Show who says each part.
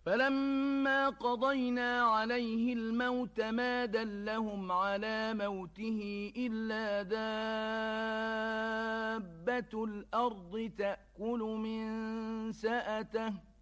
Speaker 1: فلما قضينا عليه الموت ما دلهم على موته إلا دابة الأرض تأكل من سأته